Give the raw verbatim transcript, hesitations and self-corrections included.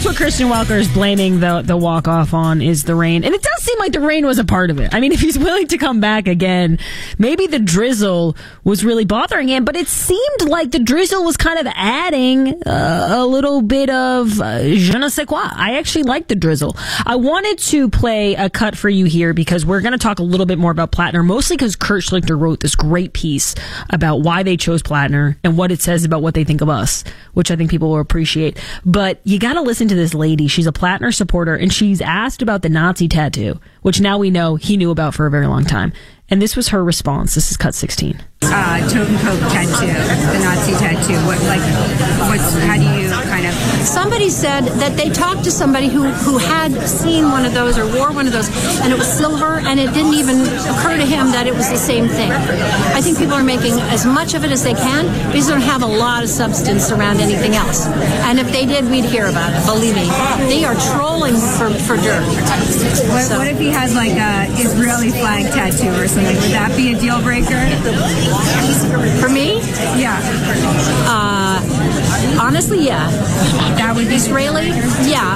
that's what Christian Walker is blaming the, the walk-off on, is the rain. And it does seem like the rain was a part of it. I mean, if he's willing to come back again, maybe the drizzle was really bothering him, but it seemed like the drizzle was kind of adding uh, a little bit of uh, je ne sais quoi. I actually like the drizzle. I wanted to play a cut for you here because we're going to talk a little bit more about Plattner, mostly because Kurt Schlichter wrote this great piece about why they chose Plattner and what it says about what they think of us, which I think people will appreciate. But you got to listen to this lady. She's a Plattner supporter, and she's asked about the Nazi tattoo, which now we know he knew about for a very long time. And this was her response. This is cut sixteen. Uh, Totenkopf tattoo, the Nazi tattoo. What, like, what's, how do you kind of... Somebody said that they talked to somebody who, who had seen one of those or wore one of those, and it was silver, and it didn't even occur to him that it was the same thing. I think people are making as much of it as they can because they don't have a lot of substance around anything else. And if they did, we'd hear about it, believe me. They are trolling for, for dirt. What, so. What if he has, like, a Israeli flag tattoo or something? Would that be a deal breaker? For me? Yeah. Uh, honestly, yeah. That would be Israeli? Yeah.